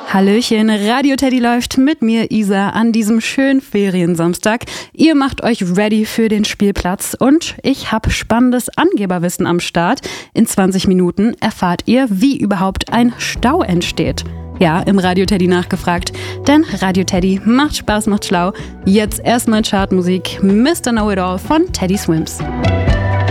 Hallöchen, Radio Teddy läuft mit mir, Isa, an diesem schönen Feriensamstag. Ihr macht euch ready für den Spielplatz und ich habe spannendes Angeberwissen am Start. In 20 Minuten erfahrt ihr, wie überhaupt ein Stau entsteht. Ja, im Radio Teddy nachgefragt, denn Radio Teddy macht Spaß, macht schlau. Jetzt erstmal Chartmusik, Mr. Know-It-All von Teddy Swims.